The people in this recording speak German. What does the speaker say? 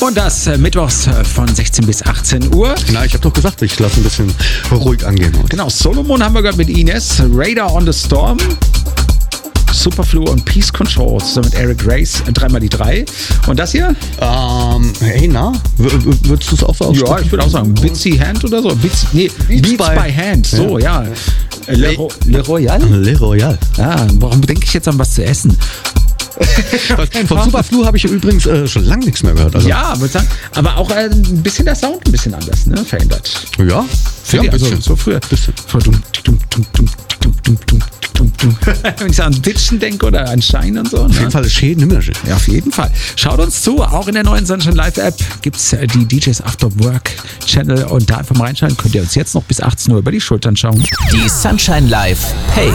Und das mittwochs von 16 bis 18 Uhr. Na, ich habe doch gesagt, ich lasse ein bisschen ruhig angehen heute. Genau, Solomon haben wir gehört mit Ines, Radar on the Storm, Superflu und Peace Control zusammen mit Eric Grace, 3x3. Und das hier? Hey, na? Würdest du es auch so aussprechen? Ja, ich würde auch sagen, Bitsy Hand oder so. Beats by Hand, so, ja. Le Royal? Le Royal. Ah, warum denke ich jetzt an was zu essen? Von Superflu habe ich übrigens schon lange nichts mehr gehört. Also. Ja, aber auch ein bisschen der Sound ein bisschen anders, ne? Verändert. Ja, Finde ich, also, so früher. Wenn ich an Ditchen denke oder an Shine und so. Auf jeden Fall ist schön, Nimmerchen. Ja, auf jeden Fall. Schaut uns zu, auch in der neuen Sunshine Live App gibt es die DJs After Work Channel und da einfach mal reinschalten. Könnt ihr uns jetzt noch bis 18 Uhr über die Schultern schauen. Die Sunshine Live Pay